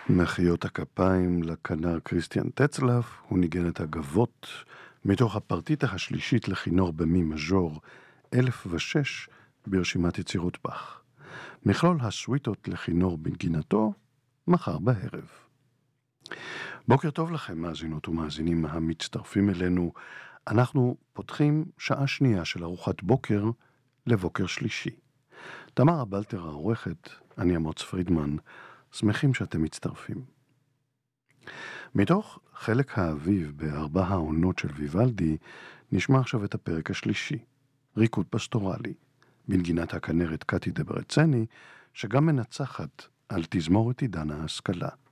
מחיאות הכפיים לכנר כריסטיאן טצלף, הוא ניגן את הגבות מתוך הפרטיטה השלישית לכינור במי מז'ור 1006 ברשימת יצירות באך. מכלול הסוויטות לכינור בנגינתו מחר בערב. בוקר טוב לכם מאזינות ומאזינים המצטרפים אלינו. אנחנו פותחים שעה שנייה של ארוחת בוקר לבוקר שלישי. תמר הבלטר העורכת, אני אמוץ פרידמן, שמחים שאתם מצטרפים. מתוך חלק האביב בארבע העונות של ויוולדי, נשמע עכשיו את הפרק השלישי, ריקוד פסטורלי, בנגינת הכנרת קאטי דברצני, שגם מנצחת על תזמורת עידן ההשכלה.